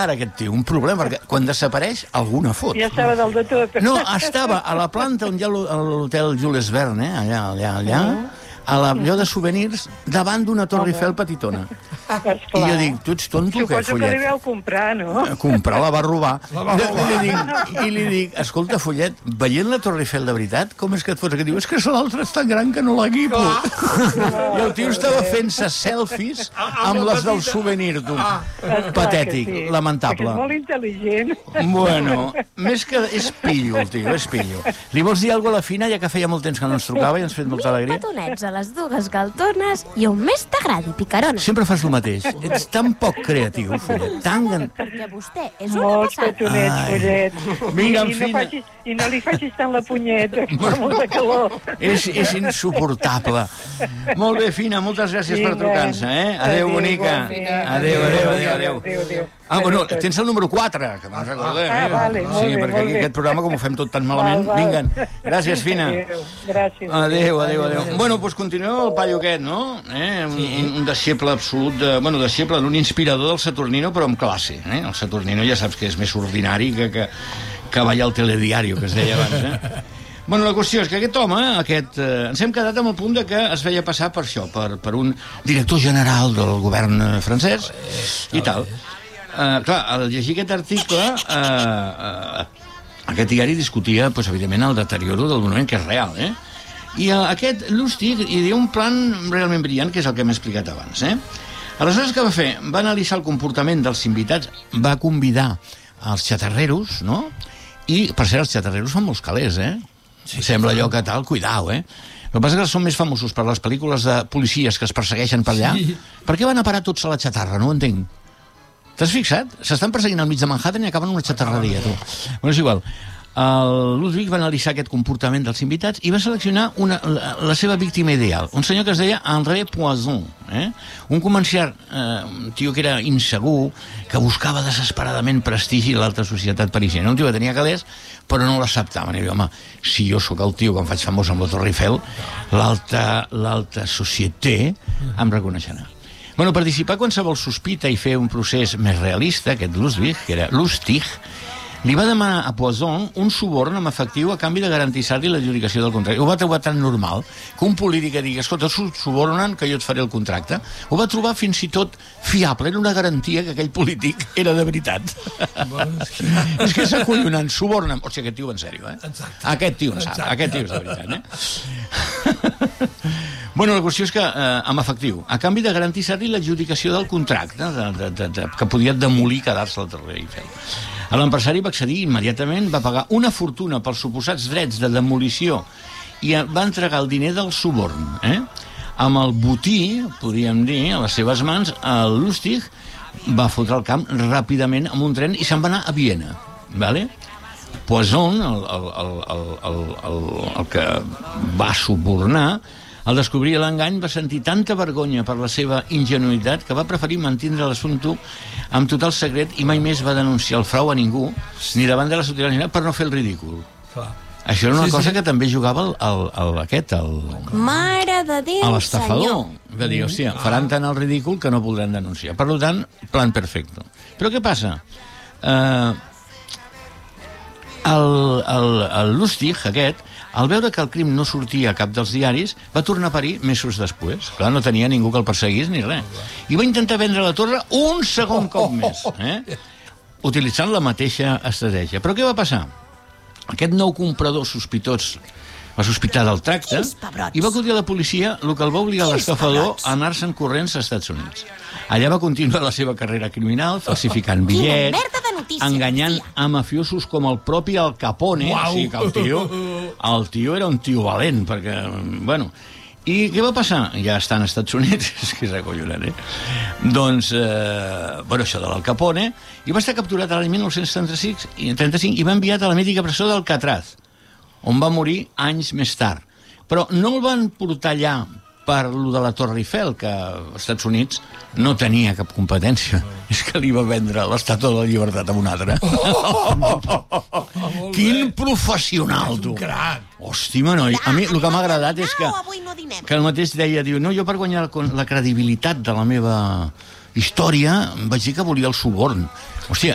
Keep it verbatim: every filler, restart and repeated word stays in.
ara, aquest tio, un problema, perquè quan desapareix, alguna fot. Ja estava dalt de tot. No, estava a la planta on hi ha l'hotel Jules Verne, allà, allà, allà, a l'avió de souvenirs, davant d'una Torre Eiffel petitona. I jo dic, tu ets tonto, què, Suposo que li Follet? vau comprar, no? Comprar, la va robar. I li dic, i li dic, escolta, Follet, veient la Torre Eiffel de veritat, com és que et fots? Que diu, és que l'altra és tan gran que no la guipo. I el tio estava fent-se selfies amb les del souvenir, tu. Patètic, lamentable. És molt intel·ligent. Bueno, més que... És pillo, el tio, és pillo. Li vols dir alguna cosa a la Fina, ja que feia molt temps que no ens trucava i ens ha fet molta alegria? Petonets a les dues galtones i on més t'agradi, picarona. Sempre fas el mateix. Ets tan poc creatiu, Follet. Tan... Perquè vostè és una Molts passada. petonets, Follet. Vinga, en I, i, no Fina. facis, I no li facis tant la punyeta, que fa molta calor. És, és insuportable. Molt bé, Fina, moltes gràcies per trucar-nos, eh? Adéu, bonica. Adéu, adéu, adéu, adéu. Adéu, adéu. Ah, bueno, tens el número quatre, que me'n recordem. Ah, vale, molt sí, bé, perquè molt aquí bé. aquest programa, com ho fem tot tan malament, Val, val. vinguen. Gràcies, Fina. Adéu, gràcies. Adéu, adéu, adéu. Bueno, doncs continuem el paio aquest, no? Eh? Un, un, un deixeble absolut, de, bueno, deixeble d'un inspirador del Saturnino, però amb classe. Eh? El Saturnino ja saps que és més ordinari que, que, que ballar al telediario, que es deia abans, eh? Bueno, la qüestió és que aquest home, aquest, eh, ens hem quedat amb el punt de que es veia passar per això, per, per un director general del govern eh, francès i tal. Uh, clar, al llegir aquest article, uh, uh, aquest diari discutia, pues, evidentment, el deterioro del monument, que és real, eh? I uh, aquest Lustig hi diu un plan realment brillant, que és el que m'he explicat abans, eh? Aleshores, què va fer? Va analitzar el comportament dels invitats, va convidar els xatarreros, no? I, per cert, els xatarreros fan molts calés, eh? Sí, sembla allò que tal, cuidao, eh? El que passa és que són més famosos per les pel·lícules de policies que es persegueixen per allà. Sí. Per què van a parar tots a la xatarra? No ho entenc. T'has fixat? S'estan perseguint al mig de Manhattan i acaben en una xatarreria, tu. Bueno, és igual. El Ludwig va analitzar aquest comportament dels invitats i va seleccionar una, la, la seva víctima ideal, un senyor que es deia André Poisson, eh? Un comerciant, eh, un tio que era insegur, que buscava desesperadament prestigi a l'alta societat parisiana. Un tio que tenia calés, però no l'acceptaven. I diu, home, si jo sóc el tio que em faig famós amb la Torre Eiffel, l'alta l'alta societé em reconeixerà. Bueno, participar qualsevol sospita i fer un procés més realista, aquest Lustig, que era Lustig, li va demanar a Poisson un suborn amb efectiu a canvi de garantir-li l'adjudicació del contracte. Ho va trobar tan normal que un polític digui, escolta, subornen que jo et faré el contracte. Ho va trobar fins i tot fiable, era una garantia que aquell polític era de veritat. És que és acollonant, subornen. O sigui, aquest tio en sèrio, eh? Exacte. Aquest tio en sap, aquest tio és de veritat, eh? Bueno, la qüestió és que, eh, amb efectiu, a canvi de garantir-li l'adjudicació del contracte, de, de, de, de, que podia demolir quedar-se la Torre Eiffel. L'empresari va accedir immediatament, va pagar una fortuna pels suposats drets de demolició i va entregar el diner del suborn. Eh? Amb el botí, podríem dir, a les seves mans, el Lustig va fotre el camp ràpidament amb un tren i se'n va anar a Viena. Vale? Poisson, el, el, el, el, el, el, el que va subornar, al descobrir l'engany va sentir tanta vergonya per la seva ingenuïtat que va preferir mantindre l'assumpte amb total secret i mai més va denunciar el frau a ningú, ni davant de la ciutadania, per no fer el ridícul. Clar. Això era una sí, cosa sí. que també jugava el, el, el, aquest, el... Mare de Déu, a l'estafador. Va dir, hòstia, faran tant el ridícul que no podran denunciar. Per tant, plan perfecte. Però què passa? Eh, el, el, el Lustig, aquest, al veure que el crim no sortia a cap dels diaris, va tornar a París mesos després. Clar, no tenia ningú que el perseguís ni res. I va intentar vendre la torre un segon cop més, eh? Utilitzant la mateixa estratègia. Però què va passar? Aquest nou comprador sospitós va sospitar del tracte i va acudir a la policia, el que el va obligar l'estafador a anar-se'n corrents als Estats Units. Allà va continuar la seva carrera criminal, falsificant bitllets, enganyant a mafiosos com el propi Al Capone. O sigui que el tio, el tio era un tio valent, perquè, bueno... I què va passar? Ja està als Estats Units, és que és acollonant, eh? Doncs, eh, bueno, això de l'Al Capone, i va estar capturat l'any dinou trenta-cinc i va enviat a la mítica presó d'Alcatraz, on va morir anys més tard. Però no el van portar allà per lo de la Torre Eiffel, que als Estats Units no tenia cap competència. És que li va vendre l'Estàtua de la Llibertat a un altre. Oh, oh, oh, oh, quin professional, tu! Hòstia, noi, a mi el que m'ha agradat és que, que el mateix deia, diu, no, jo per guanyar la credibilitat de la meva història vaig dir que volia el suborn. Hòstia,